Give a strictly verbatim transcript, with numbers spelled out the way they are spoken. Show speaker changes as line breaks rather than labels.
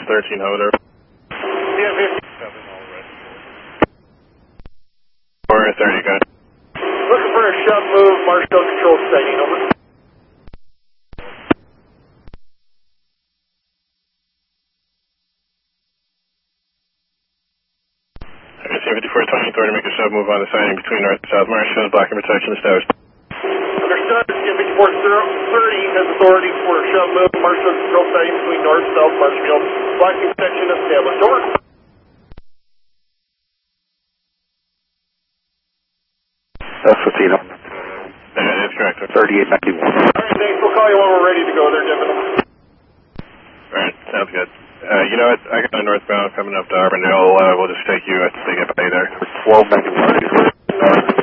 thirteen Hoder.
Yeah, fifty.
four thirty, good.
Looking for a shove move, Marshall control steady, over.
fifty-four twenty, authority to make a shove move on the siding between North and South Marshfield, blocking protection established.
Understood, fifty-four thirty has authority for a shove move, Marshall control steady between North and South Marshfield, blocking protection established, over.
That's fifteen.
Yeah, that's correct.
thirty-eight ninety-one.
Alright, thanks, we'll call you when we're ready to go there, Devin.
Alright, sounds good. Uh, you know what, I got a northbound coming up to Auburndale, uh, we'll just take you, I think they get by there.
twelve ninety-one.